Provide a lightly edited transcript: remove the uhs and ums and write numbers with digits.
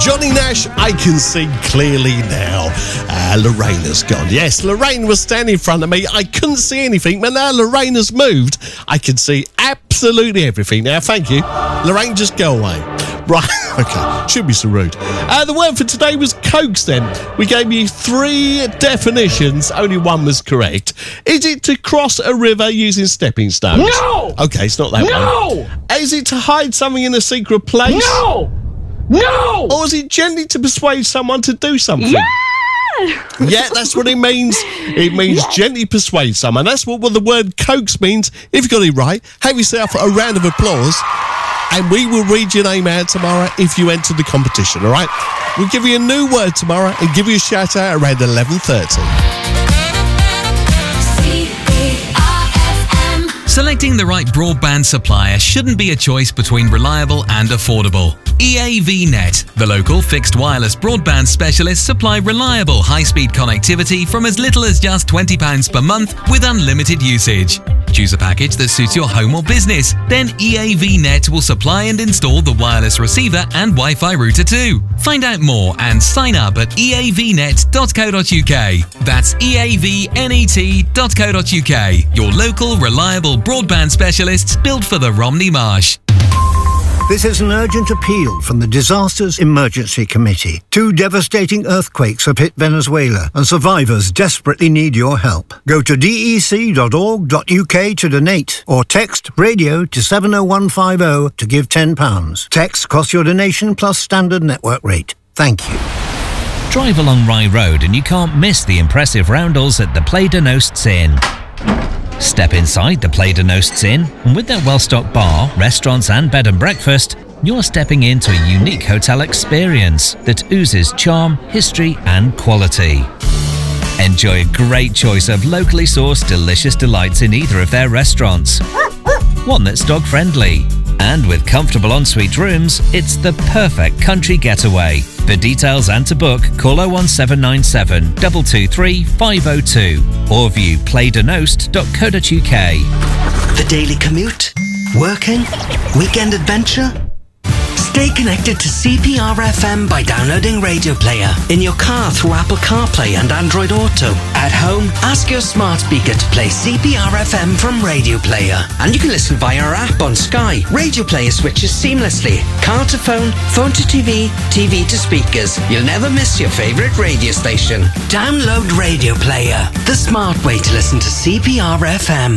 Johnny Nash, I can see clearly now. Lorraine has gone. Yes, Lorraine was standing in front of me. I couldn't see anything, but now Lorraine has moved. I can see absolutely everything now. Thank you. Lorraine, just go away. Right, okay, should be so rude. The word for today was coax then. We gave you 3 definitions, only one was correct. Is it to cross a river using stepping stones? No! Okay, it's not that one. No! Is it to hide something in a secret place? No! No! Or is it gently to persuade someone to do something? Yeah! Yeah, that's what it means. It means gently persuade someone. That's what the word coax means. If you got it right, have yourself a round of applause. And we will read your name out tomorrow if you enter the competition, all right? We'll give you a new word tomorrow and give you a shout out around 11:30. Selecting the right broadband supplier shouldn't be a choice between reliable and affordable. EAVnet, the local fixed wireless broadband specialists, supply reliable high-speed connectivity from as little as just £20 per month with unlimited usage. Choose a package that suits your home or business. Then EAVnet will supply and install the wireless receiver and Wi-Fi router too. Find out more and sign up at eavnet.co.uk. That's eavnet.co.uk. Your local reliable broadband specialists built for the Romney Marsh. This is an urgent appeal from the Disasters Emergency Committee. 2 devastating earthquakes have hit Venezuela and survivors desperately need your help. Go to dec.org.uk to donate or text radio to 70150 to give £10. Text costs your donation plus standard network rate. Thank you. Drive along Rye Road and you can't miss the impressive roundels at the Play de Nosts Inn. Step inside the Play de Nosts Inn, and with their well-stocked bar, restaurants and bed and breakfast, you're stepping into a unique hotel experience that oozes charm, history and quality. Enjoy a great choice of locally sourced delicious delights in either of their restaurants. One that's dog-friendly. And with comfortable ensuite rooms, it's the perfect country getaway. For details and to book, call 01797 223 502 or view playdenost.co.uk. The daily commute? Working? Weekend adventure? Stay connected to CPR FM by downloading Radio Player. In your car through Apple CarPlay and Android Auto. At home, ask your smart speaker to play CPR FM from Radio Player. And you can listen via our app on Sky. Radio Player switches seamlessly. Car to phone, phone to TV, TV to speakers. You'll never miss your favourite radio station. Download Radio Player, the smart way to listen to CPR FM.